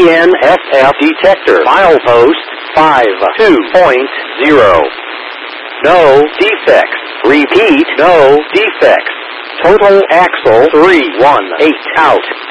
DNSF detector. Milepost 52.0. No defects. Repeat, no defects. Total axle 318 out.